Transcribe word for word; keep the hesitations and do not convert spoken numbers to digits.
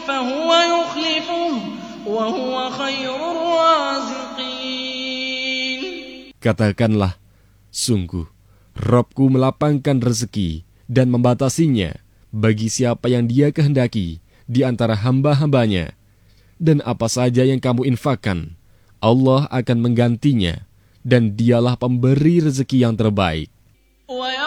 فهو يخلفه وهو خير الرازقين. Katakanlah, sungguh, Rabb-Ku melapangkan rezeki dan membatasinya bagi siapa yang Dia kehendaki di antara hamba-hambanya. Dan apa saja yang kamu infakkan, Allah akan menggantinya, dan Dialah pemberi rezeki yang terbaik.